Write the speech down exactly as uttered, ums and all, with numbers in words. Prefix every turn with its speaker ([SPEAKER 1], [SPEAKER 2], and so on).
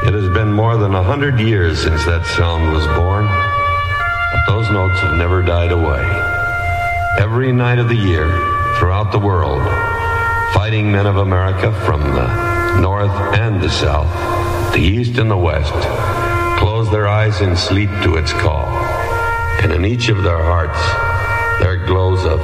[SPEAKER 1] It has been more than a hundred years since that sound was born, but those notes have never died away. Every night of the year, throughout the world, fighting men of America from the north and the south, the east and the west, close their eyes in sleep to its call. And in each of their hearts, there glows a